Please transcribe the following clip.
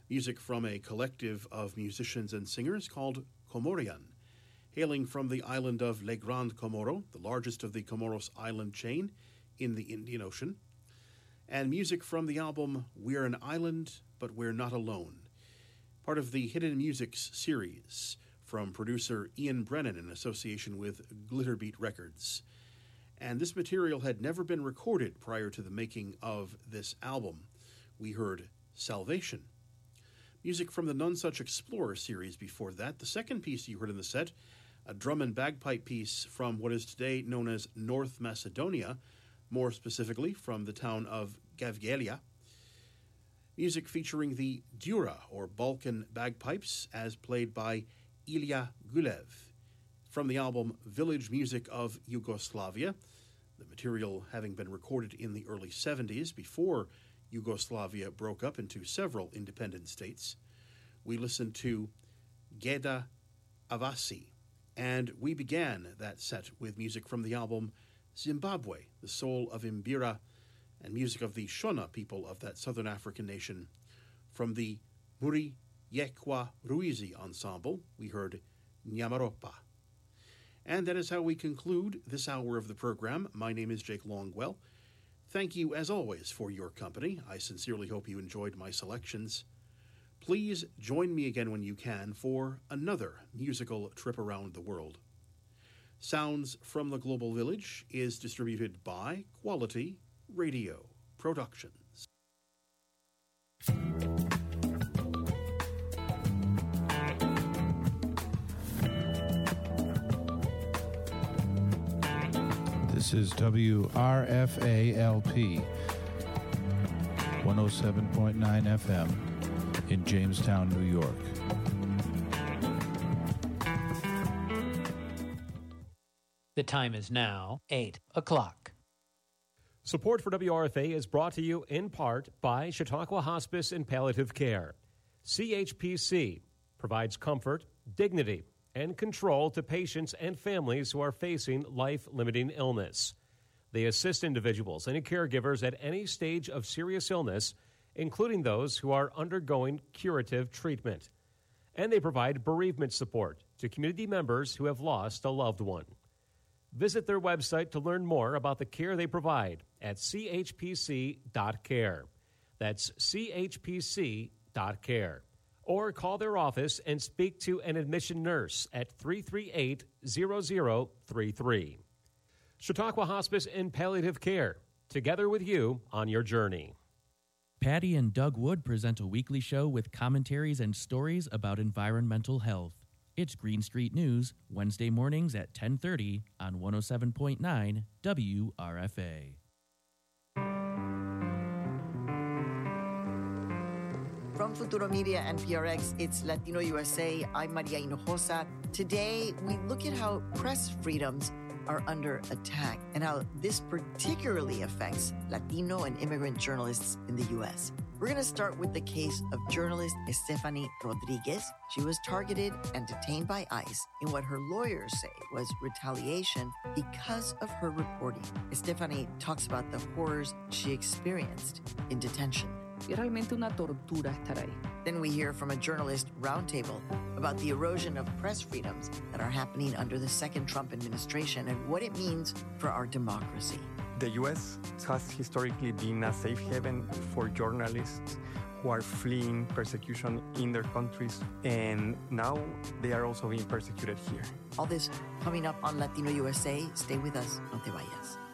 music from a collective of musicians and singers called Comorian, hailing from the island of Le Grand Comoro, the largest of the Comoros island chain in the Indian Ocean, and music from the album We're an Island, But We're Not Alone, part of the Hidden Musics series from producer Ian Brennan in association with Glitterbeat Records. And this material had never been recorded prior to the making of this album. We heard Salvation. Music from the None Such Explorer series before that. The second piece you heard in the set, a drum and bagpipe piece from what is today known as North Macedonia, more specifically from the town of Gavgelia. Music featuring the Dura, or Balkan bagpipes, as played by Ilya Gulev, from the album Village Music of Yugoslavia, the material having been recorded in the early 70s before Yugoslavia broke up into several independent states. We listened to Geda Avasi, and we began that set with music from the album Zimbabwe, the Soul of Imbira, and music of the Shona people of that southern African nation. From the Muri Yekwa Ruizi ensemble, we heard Nyamaropa. And that is how we conclude this hour of the program. My name is Jake Longwell. Thank you, as always, for your company. I sincerely hope you enjoyed my selections. Please join me again when you can for another musical trip around the world. Sounds from the Global Village is distributed by Quality Radio Productions. This is WRFA-LP 107.9 FM in Jamestown, New York. The time is now 8 o'clock. Support for WRFA is brought to you in part by Chautauqua Hospice and Palliative Care. CHPC provides comfort, dignity, and control to patients and families who are facing life-limiting illness. They assist individuals and caregivers at any stage of serious illness, including those who are undergoing curative treatment. And they provide bereavement support to community members who have lost a loved one. Visit their website to learn more about the care they provide at chpc.care. That's chpc.care. Or call their office and speak to an admission nurse at 338-0033. Chautauqua Hospice and Palliative Care, together with you on your journey. Patty and Doug Wood present a weekly show with commentaries and stories about environmental health. It's Green Street News, Wednesday mornings at 10:30 on 107.9 WRFA. From Futuro Media and PRX, it's Latino USA. I'm Maria Hinojosa. Today, we look at how press freedoms are under attack and how this particularly affects Latino and immigrant journalists in the U.S. We're going to start with the case of journalist Estefany Rodriguez. She was targeted and detained by ICE in what her lawyers say was retaliation because of her reporting. Estefany talks about the horrors she experienced in detention. Es realmente una tortura estar ahí. Then we hear from a journalist roundtable about the erosion of press freedoms that are happening under the second Trump administration and what it means for our democracy. The U.S. has historically been a safe haven for journalists who are fleeing persecution in their countries, and now they are also being persecuted here. All this coming up on Latino USA. Stay with us. No te vayas.